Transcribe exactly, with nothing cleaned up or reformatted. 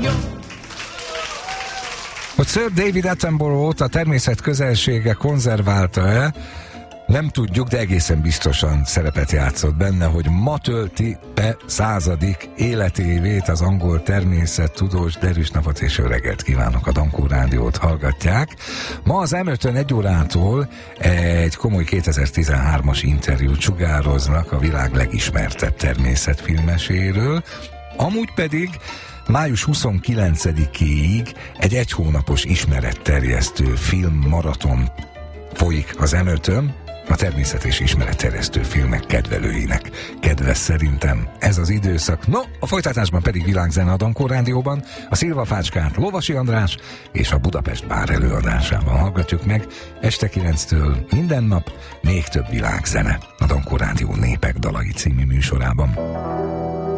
Hogy Sir David Attenborough-t a természet közelsége konzerválta-e, nem tudjuk, de egészen biztosan szerepet játszott benne, hogy ma tölti be századik életévét az angol természettudós. Derűs napot és jó reggelt kívánok, a Dankó Rádiót hallgatják. Ma az em ötön egy órától egy komoly kétezer-tizenhármas interjút sugároznak a világ legismertebb természetfilmeséről, amúgy pedig május huszonkilencedikéig egy egy hónapos ismeretterjesztő filmmaraton folyik az em ötön, a természet és ismeretterjesztő filmek kedvelőinek kedves szerintem ez az időszak. No, a folytatásban pedig világzene a Dankó Rádióban, a Szilvafácskát Lovasi András és a Budapest Bár előadásában hallgatjuk meg este kilenctől minden nap, még több világzene a Dankó Rádió Népek Dalai című műsorában.